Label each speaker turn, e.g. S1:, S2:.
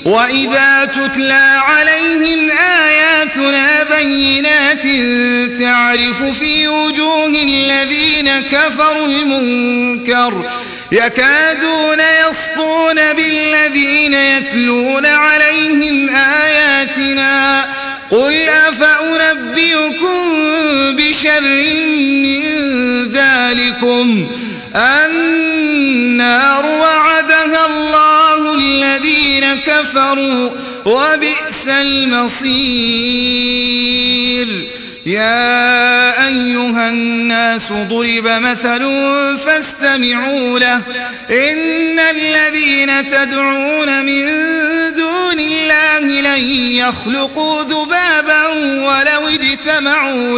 S1: وإذا تتلى عليهم آياتنا بينات تعرف في وجوه الذين كفروا المنكر يكادون يسطون بالذين يتلون عليهم آياتنا قل أفأنبئكم بشر من ذلكم النار وعدها الله الذين كفروا وبئس المصير. يا أيها الناس ضرب مثل فاستمعوا له إن الذين تدعون من دون الله لن يخلقوا ذبابا ولو اجتمعوا